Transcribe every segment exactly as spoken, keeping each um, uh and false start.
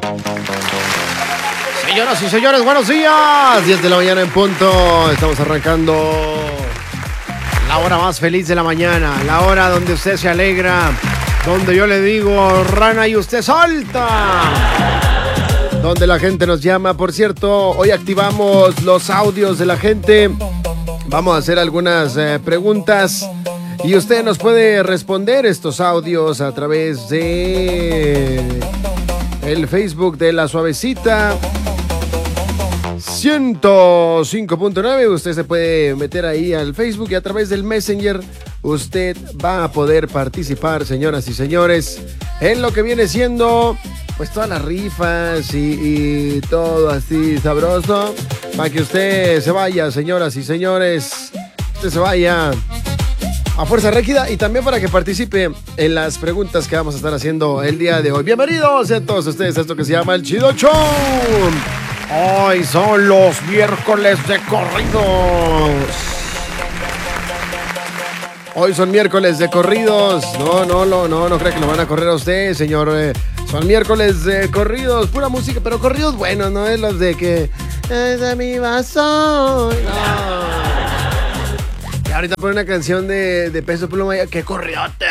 Señoras y señores, buenos días. diez de la mañana en punto. Estamos arrancando la hora más feliz de la mañana. La hora donde usted se alegra. Donde yo le digo, rana, y usted salta. Donde la gente nos llama. Por cierto, hoy activamos los audios de la gente. Vamos a hacer algunas eh, preguntas. Y usted nos puede responder estos audios a través de el Facebook de La Suavecita ciento cinco punto nueve. Usted se puede meter ahí al Facebook y a través del Messenger usted va a poder participar, señoras y señores, en lo que viene siendo pues todas las rifas y, y todo así sabroso para que usted se vaya, señoras y señores, usted se vaya a fuerza rígida y también para que participe en las preguntas que vamos a estar haciendo el día de hoy. Bienvenidos a todos ustedes a esto que se llama el Chido Show. Hoy son los miércoles de corridos. Hoy son miércoles de corridos. No, no, no, no, no creo que lo van a correr a usted, señor. Eh, son miércoles de corridos, pura música, pero corridos buenos, no es los de que es de mi vaso. No. Y ahorita pone una canción de, de Peso Pluma. ¡Qué corriote!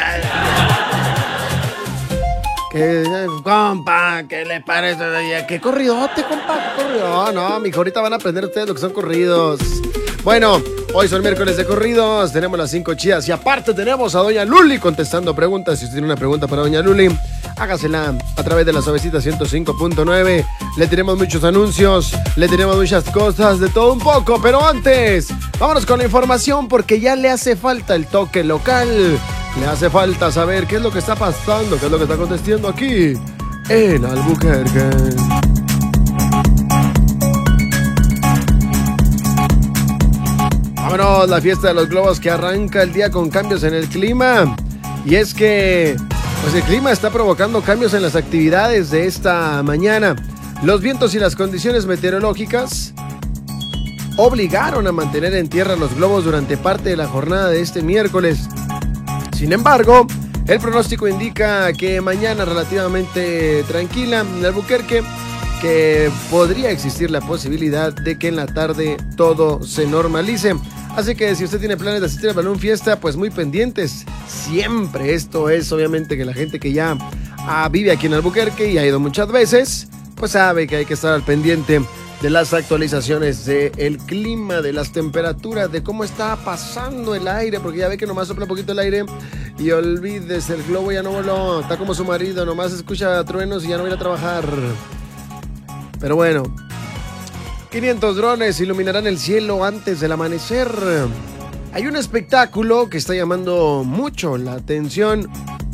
Que, compa, ¿qué le parece? ¿Qué corridote, compa? ¿Qué corrido? No, mijo, ahorita van a aprender ustedes lo que son corridos. Bueno, hoy son miércoles de corridos, tenemos las cinco chidas y aparte tenemos a Doña Luli contestando preguntas. Si usted tiene una pregunta para Doña Luli, hágasela a través de La Suavecita ciento cinco punto nueve. Le tenemos muchos anuncios, le tenemos muchas cosas, de todo un poco, pero antes, vámonos con la información porque ya le hace falta el toque local. Le hace falta saber qué es lo que está pasando, qué es lo que está aconteciendo aquí en Albuquerque. Vámonos, la fiesta de los globos que arranca el día con cambios en el clima. Y es que pues el clima está provocando cambios en las actividades de esta mañana. Los vientos y las condiciones meteorológicas obligaron a mantener en tierra los globos durante parte de la jornada de este miércoles. Sin embargo, el pronóstico indica que mañana relativamente tranquila en Albuquerque, que podría existir la posibilidad de que en la tarde todo se normalice. Así que si usted tiene planes de asistir a Balloon Fiesta, pues muy pendientes. Siempre esto es obviamente que la gente que ya ah, vive aquí en Albuquerque y ha ido muchas veces, pues sabe que hay que estar al pendiente de las actualizaciones del clima, de las temperaturas, de cómo está pasando el aire, porque ya ve que nomás sopla un poquito el aire y olvídese, el globo ya no voló, está como su marido, nomás escucha truenos y ya no va a ir a trabajar. Pero bueno, quinientos drones iluminarán el cielo antes del amanecer. Hay un espectáculo que está llamando mucho la atención.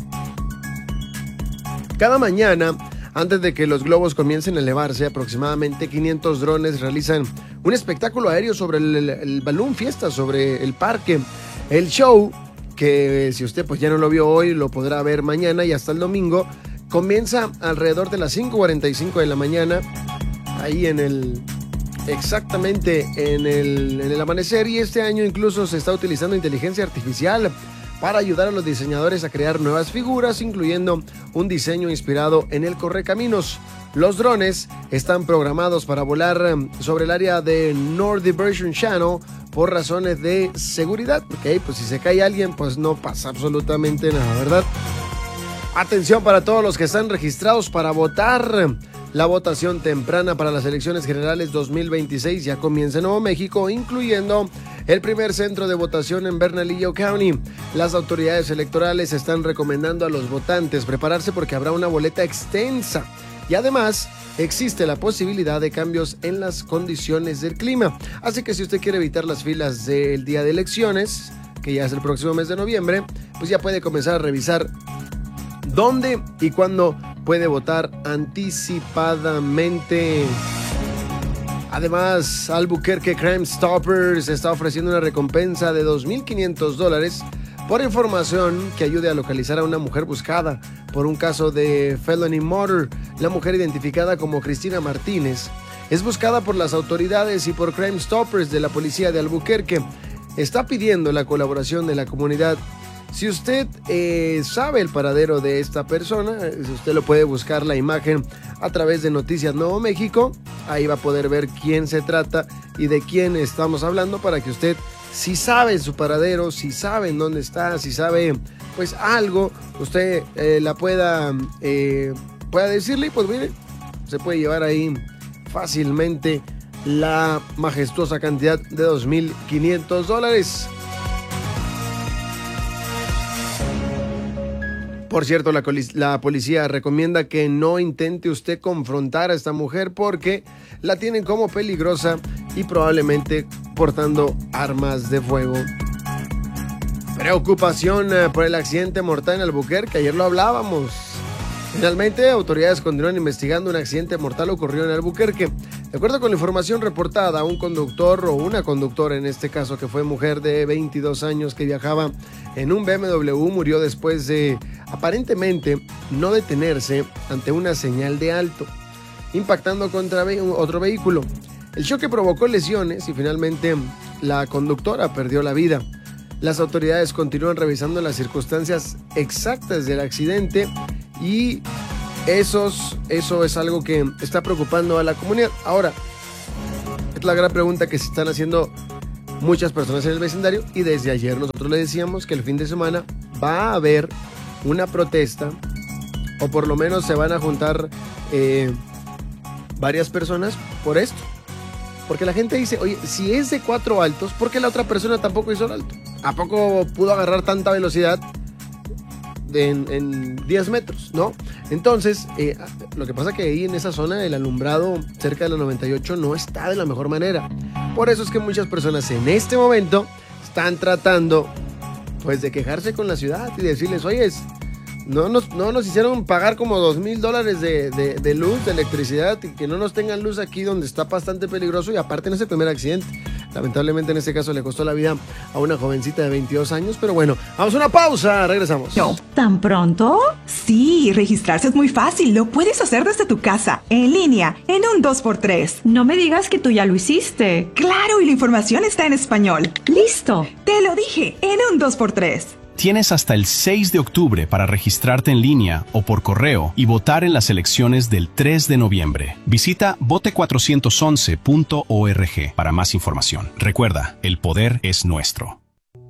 Cada mañana, antes de que los globos comiencen a elevarse, aproximadamente quinientos drones realizan un espectáculo aéreo sobre el, el, el Balloon Fiesta, sobre el parque. El show, que si usted pues ya no lo vio hoy, lo podrá ver mañana y hasta el domingo, comienza alrededor de las cinco cuarenta y cinco de la mañana, ahí en el... exactamente en el, en el amanecer, y este año incluso se está utilizando inteligencia artificial para ayudar a los diseñadores a crear nuevas figuras, incluyendo un diseño inspirado en el Correcaminos. Los drones están programados para volar sobre el área de North Diversion Channel por razones de seguridad. Ok, pues si se cae alguien, pues no pasa absolutamente nada, ¿verdad? Atención para todos los que están registrados para votar. La votación temprana para las elecciones generales dos mil veintiséis ya comienza en Nuevo México, incluyendo el primer centro de votación en Bernalillo County. Las autoridades electorales están recomendando a los votantes prepararse porque habrá una boleta extensa y además existe la posibilidad de cambios en las condiciones del clima. Así que si usted quiere evitar las filas del día de elecciones, que ya es el próximo mes de noviembre, pues ya puede comenzar a revisar dónde y cuándo puede votar anticipadamente. Además, Albuquerque Crime Stoppers está ofreciendo una recompensa de dos mil quinientos dólares por información que ayude a localizar a una mujer buscada por un caso de felony murder. La mujer, identificada como Cristina Martínez, es buscada por las autoridades y por Crime Stoppers de la policía de Albuquerque. Está pidiendo la colaboración de la comunidad Si usted eh, sabe el paradero de esta persona, usted lo puede buscar la imagen a través de Noticias Nuevo México. Ahí va a poder ver quién se trata y de quién estamos hablando para que usted, si sabe su paradero, si sabe en dónde está, si sabe pues algo, usted eh, la pueda, eh, pueda decirle y pues mire, se puede llevar ahí fácilmente la majestuosa cantidad de dos mil quinientos dólares. Por cierto, la, la policía recomienda que no intente usted confrontar a esta mujer porque la tienen como peligrosa y probablemente portando armas de fuego. Preocupación por el accidente mortal en Albuquerque, ayer lo hablábamos. Finalmente, autoridades continúan investigando un accidente mortal ocurrido en Albuquerque. De acuerdo con la información reportada, un conductor o una conductora, en este caso que fue mujer de veintidós años que viajaba en un B M W, murió después de aparentemente no detenerse ante una señal de alto, impactando contra otro vehículo. El choque provocó lesiones y finalmente la conductora perdió la vida. Las autoridades continúan revisando las circunstancias exactas del accidente y esos, eso es algo que está preocupando a la comunidad. Ahora, es la gran pregunta que se están haciendo muchas personas en el vecindario y desde ayer nosotros le decíamos que el fin de semana va a haber una protesta o por lo menos se van a juntar eh, varias personas por esto. Porque la gente dice, oye, si es de cuatro altos, ¿por qué la otra persona tampoco hizo el alto? ¿A poco pudo agarrar tanta velocidad de en, en diez metros, no? Entonces, eh, lo que pasa es que ahí en esa zona el alumbrado cerca de la noventa y ocho no está de la mejor manera. Por eso es que muchas personas en este momento están tratando pues de quejarse con la ciudad y decirles, oye, no nos, no nos hicieron pagar como dos mil dólares de, de, de luz, de electricidad, y que no nos tengan luz aquí donde está bastante peligroso y aparte en ese primer accidente. Lamentablemente en este caso le costó la vida a una jovencita de veintidós años, pero bueno, vamos a una pausa, regresamos. No, ¿tan pronto? Sí, registrarse es muy fácil, lo puedes hacer desde tu casa, en línea, en un dos por tres. No me digas que tú ya lo hiciste. Claro, y la información está en español. ¡Listo! Te lo dije, en un dos por tres. Tienes hasta el seis de octubre para registrarte en línea o por correo y votar en las elecciones del tres de noviembre. Visita vote cuatrocientos once punto org para más información. Recuerda, el poder es nuestro.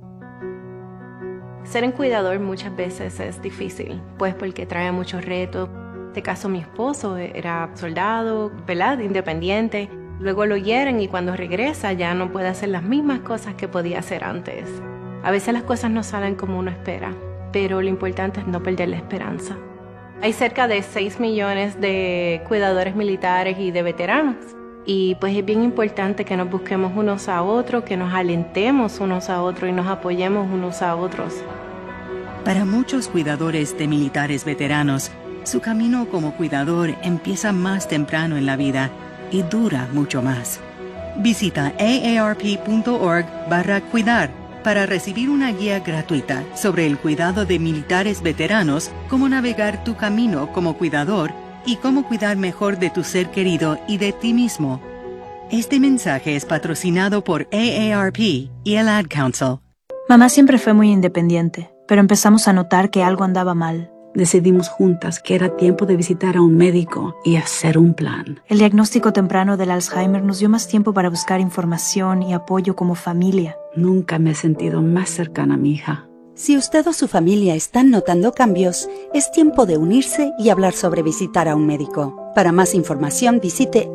Ser un cuidador muchas veces es difícil, pues porque trae muchos retos. En este caso mi esposo era soldado, ¿verdad? Independiente. Luego lo hieren y cuando regresa ya no puede hacer las mismas cosas que podía hacer antes. A veces las cosas no salen como uno espera, pero lo importante es no perder la esperanza. Hay cerca de seis millones de cuidadores militares y de veteranos. Y pues es bien importante que nos busquemos unos a otros, que nos alentemos unos a otros y nos apoyemos unos a otros. Para muchos cuidadores de militares veteranos, su camino como cuidador empieza más temprano en la vida y dura mucho más. Visita aarp.org barra cuidar para recibir una guía gratuita sobre el cuidado de militares veteranos, cómo navegar tu camino como cuidador y cómo cuidar mejor de tu ser querido y de ti mismo. Este mensaje es patrocinado por A A R P y el Ad Council. Mamá siempre fue muy independiente, pero empezamos a notar que algo andaba mal. Decidimos juntas que era tiempo de visitar a un médico y hacer un plan. El diagnóstico temprano del Alzheimer nos dio más tiempo para buscar información y apoyo como familia. Nunca me he sentido más cercana a mi hija. Si usted o su familia están notando cambios, es tiempo de unirse y hablar sobre visitar a un médico. Para más información visite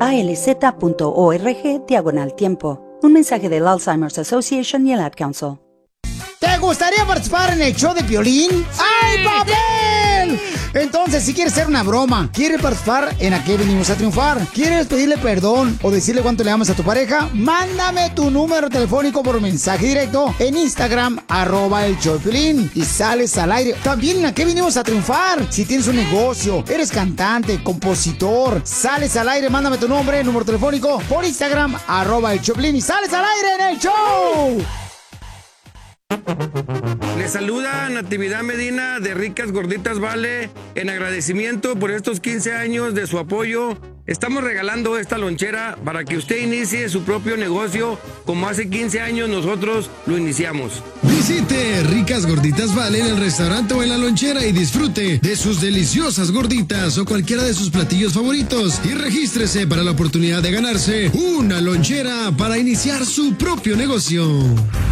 alz.org diagonal tiempo. Un mensaje del Alzheimer's Association y el Ad Council. ¿Te gustaría participar en el show de Piolín? ¡Sí! ¡Ay, papel! Entonces, si quieres hacer una broma, quieres participar en ¿A qué venimos a triunfar? ¿Quieres pedirle perdón o decirle cuánto le amas a tu pareja? Mándame tu número telefónico por mensaje directo en Instagram, arroba el show de Piolín, y sales al aire. También en ¿A qué venimos a triunfar? Si tienes un negocio, eres cantante, compositor, sales al aire, mándame tu nombre, número telefónico por Instagram, arroba el show de Piolín, y sales al aire en el show. Le saluda Natividad Medina de Ricas Gorditas Vale en agradecimiento por estos quince años de su apoyo. Estamos regalando esta lonchera para que usted inicie su propio negocio como hace quince años nosotros lo iniciamos. Visite Ricas Gorditas Vale en el restaurante o en la lonchera y disfrute de sus deliciosas gorditas o cualquiera de sus platillos favoritos y regístrese para la oportunidad de ganarse una lonchera para iniciar su propio negocio.